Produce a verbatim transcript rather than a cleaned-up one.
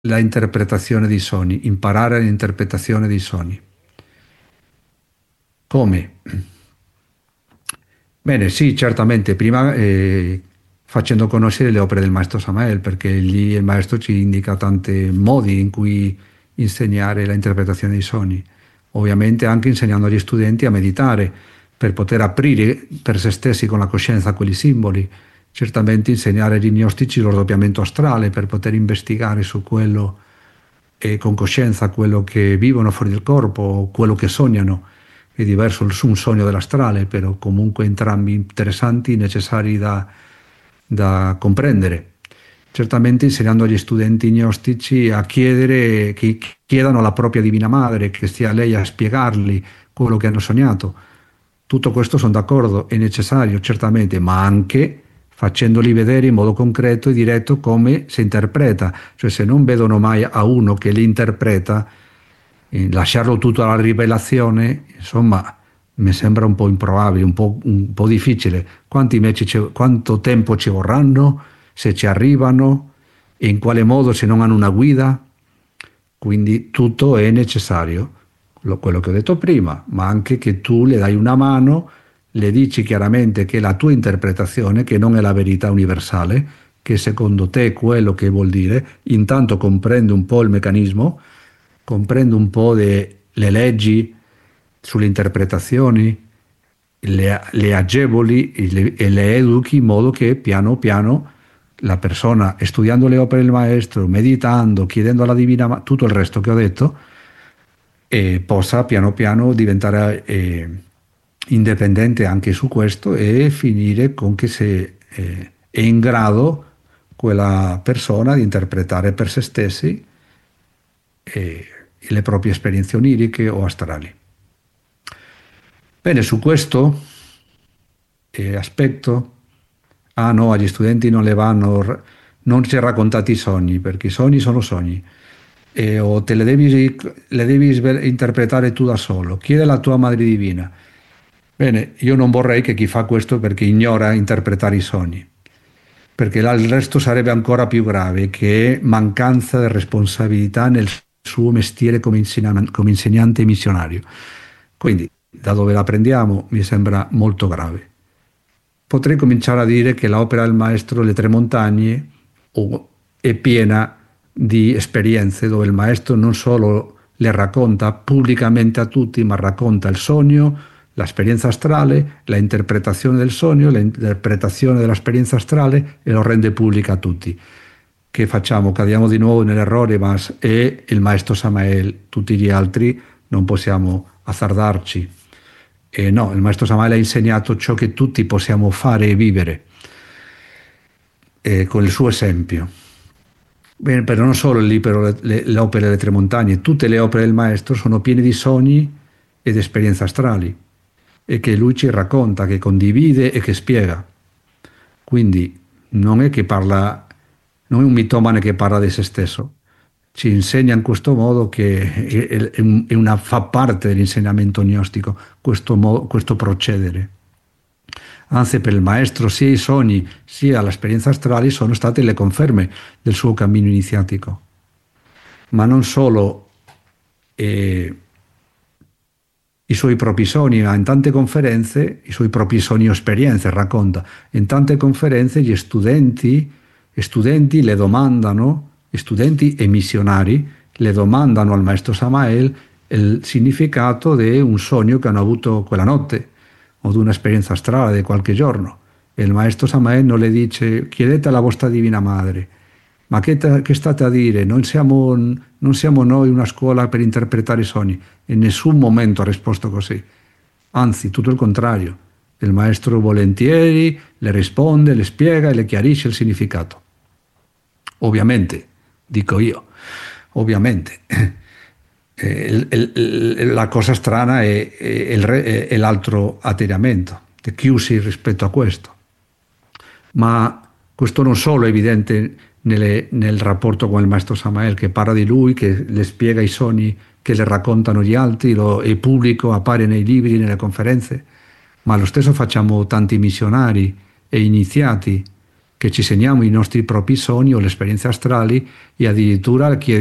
la interpretazione dei sogni, imparare l'interpretazione dei sogni. Come? Bene, sì, certamente, prima eh, facendo conoscere le opere del maestro Samael, perché lì il maestro ci indica tanti modi in cui insegnare la interpretazione dei sogni. Ovviamente anche insegnando agli studenti a meditare per poter aprire per se stessi con la coscienza quegli simboli. Certamente insegnare agli gnostici lo doppiamento astrale per poter investigare su quello e con coscienza quello che vivono fuori del corpo, quello che sognano. È diverso un sogno dell'astrale, però comunque entrambi interessanti, necessari da, da comprendere. Certamente insegnando agli studenti gnostici a chiedere, che chiedano alla propria Divina Madre, che sia lei a spiegargli quello che hanno sognato. Tutto questo sono d'accordo, è necessario certamente, ma anche facendoli vedere in modo concreto e diretto come si interpreta. Cioè se non vedono mai a uno che li interpreta, eh, lasciarlo tutto alla rivelazione, insomma, mi sembra un po' improbabile, un po', un po' difficile. Quanti mesi ci, quanto tempo ci vorranno, se ci arrivano, e in quale modo se non hanno una guida? Quindi tutto è necessario, quello che ho detto prima, ma anche che tu le dai una mano, le dici chiaramente che è la tua interpretazione, che non è la verità universale, che secondo te è quello che vuol dire, intanto comprende un po' il meccanismo, comprende un po' le leggi sulle interpretazioni, le, le agevoli e le, e le educhi in modo che piano piano la persona, studiando le opere del maestro, meditando, chiedendo alla Divina, tutto il resto che ho detto, eh, possa piano piano diventare eh, indipendente anche su questo e finire con che se eh, è in grado quella persona di interpretare per se stessi eh, le proprie esperienze oniriche o astrali. Bene, su questo eh, aspetto, ah no, agli studenti non le vanno, non ci raccontati i sogni, perché i sogni sono sogni, e, o te le devi, le devi interpretare tu da solo, chiede alla tua Madre Divina. Bene, io non vorrei che chi fa questo perché ignora interpretare i sogni, perché il resto sarebbe ancora più grave, che è mancanza di responsabilità nel suo mestiere come insegnante, come insegnante missionario. Quindi, da dove la prendiamo mi sembra molto grave. Potrei cominciare a dire che l'opera del maestro Le Tre Montagne è piena di esperienze dove il maestro non solo le racconta pubblicamente a tutti, ma racconta il sogno, l'esperienza astrale, la interpretazione del sogno, l'interpretazione dell'esperienza astrale, e lo rende pubblica a tutti. Che facciamo? Cadiamo di nuovo nell'errore, ma è il maestro Samael, tutti gli altri non possiamo azzardarci. E no, il maestro Samael ha insegnato ciò che tutti possiamo fare e vivere eh, con il suo esempio. Bene, però non solo il libro, le, le, le opere delle Tre Montagne, tutte le opere del maestro sono piene di sogni ed esperienze astrali, e che lui ci racconta, che condivide e che spiega. Quindi non è che parla, non è un mitomane che parla di se stesso, ci insegna in questo modo che è una, fa parte dell'insegnamento gnostico questo, modo, questo procedere. Anzi, per il maestro sia i sogni sia l'esperienza astrale sono state le conferme del suo cammino iniziatico. Ma non solo eh, i suoi propri sogni, ma in tante conferenze i suoi propri sogni o esperienze racconta. In tante conferenze gli studenti, gli studenti le domandano, studenti e missionari le domandano al maestro Samael il significato di un sogno che hanno avuto quella notte o di un'esperienza astrale di qualche giorno, e il maestro Samael non le dice: chiedete alla vostra Divina Madre. Ma che, te, che state a dire? Non siamo, non siamo noi una scuola per interpretare i sogni. In nessun momento ha risposto così, anzi tutto il contrario. Il maestro volentieri le risponde, le spiega e le chiarisce il significato. Ovviamente, dico io, ovviamente, eh, il, il, la cosa strana è, è, è, è l'altro atteggiamento, di chiusi rispetto a questo. Ma questo non solo è evidente nelle, nel rapporto con il maestro Samael, che parla di lui, che le spiega i sogni che le raccontano gli altri, lo, è pubblico, appare nei libri, nelle conferenze, ma lo stesso facciamo tanti missionari e iniziati che ci segniamo i nostri propri sogni o le esperienze astrali e addirittura chi